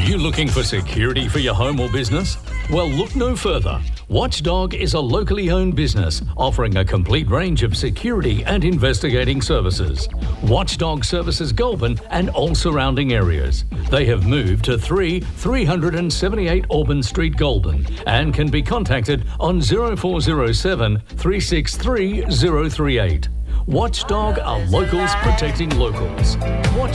you looking for security for your home or business? Well, look no further. Watchdog is a locally owned business offering a complete range of security and investigating services. Watchdog services Goulburn and all surrounding areas. They have moved to 378 Auburn Street, Goulburn, and can be contacted on 0407 363 038. Watchdog are locals protecting locals.